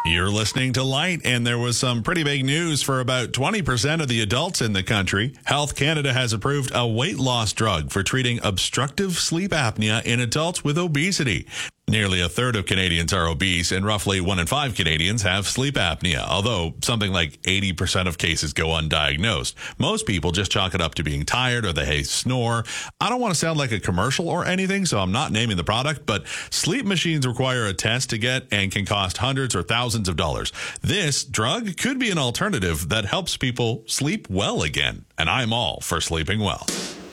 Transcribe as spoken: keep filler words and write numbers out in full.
You're listening to Light, and there was some pretty big news for about twenty percent of the adults in the country. Health Canada has approved a weight loss drug for treating obstructive sleep apnea in adults with obesity. Nearly a third of Canadians are obese, and roughly one in five Canadians have sleep apnea, although something like eighty percent of cases go undiagnosed. Most people just chalk it up to being tired or they snore. I don't want to sound like a commercial or anything, so I'm not naming the product, but sleep machines require a test to get and can cost hundreds or thousands of dollars. This drug could be an alternative that helps people sleep well again, and I'm all for sleeping well.